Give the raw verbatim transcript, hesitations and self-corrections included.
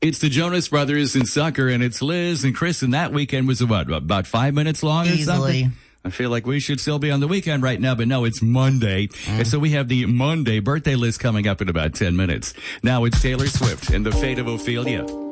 It's the Jonas Brothers in soccer, and it's Liz and Chris, and that weekend was what, about five minutes long or Easily. something? I feel like we should still be on the weekend right now, but no, it's Monday. Mm. And so we have the Monday birthday list coming up in about ten minutes. Now it's Taylor Swift and the Fate of Ophelia.